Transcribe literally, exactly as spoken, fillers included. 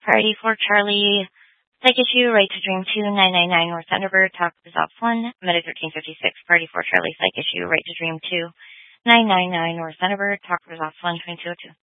Party for Charlie. Psych issue, right to dream two, nine nine nine North Thunderbird, talk is ops one, Meta thirteen fifty-six, Party for Charlie, psych issue, right to dream two, nine nine nine North Thunderbird, talk is ops one, twenty-two oh two.